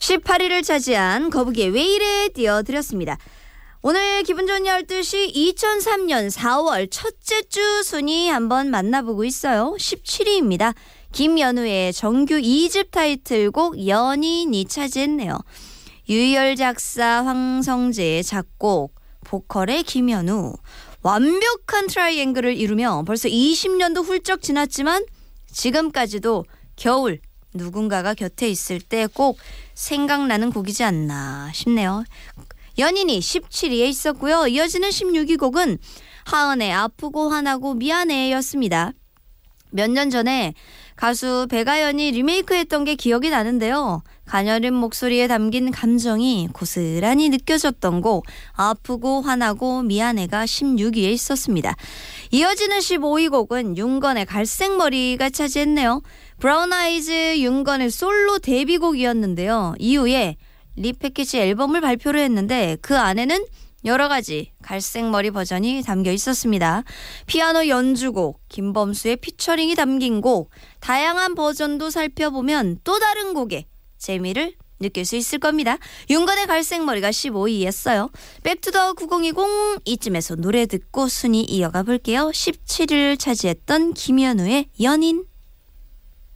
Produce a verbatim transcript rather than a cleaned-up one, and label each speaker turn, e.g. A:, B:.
A: 십팔 위를 차지한 거북이의 왜 이래 띄워드렸습니다. 오늘 기분 좋은 열두 시 이천삼 년 사월 첫째 주 순위 한번 만나보고 있어요. 십칠 위입니다. 김연우의 정규 이 집 타이틀곡 연인이 차지했네요. 유희열 작사, 황성재 작곡, 보컬의 김연우. 완벽한 트라이앵글을 이루며 벌써 이십 년도 훌쩍 지났지만 지금까지도 겨울 누군가가 곁에 있을 때 꼭 생각나는 곡이지 않나 싶네요. 연인이 십칠 위에 있었고요. 이어지는 십육 위 곡은 하은의 아프고 화나고 미안해 였습니다. 몇 년 전에 가수 백아연이 리메이크했던 게 기억이 나는데요. 가녀린 목소리에 담긴 감정이 고스란히 느껴졌던 곡 아프고 화나고 미안해가 십육 위에 있었습니다. 이어지는 십오 위 곡은 윤건의 갈색머리가 차지했네요. 브라운 아이즈 윤건의 솔로 데뷔곡이었는데요. 이후에 리패키지 앨범을 발표를 했는데 그 안에는 여러 가지 갈색머리 버전이 담겨 있었습니다. 피아노 연주곡, 김범수의 피처링이 담긴 곡, 다양한 버전도 살펴보면 또 다른 곡의 재미를 느낄 수 있을 겁니다. 윤건의 갈색머리가 십오 위였어요. 백투더 구천이십 이쯤에서 노래 듣고 순위 이어가 볼게요. 십칠 위를 차지했던 김연우의 연인.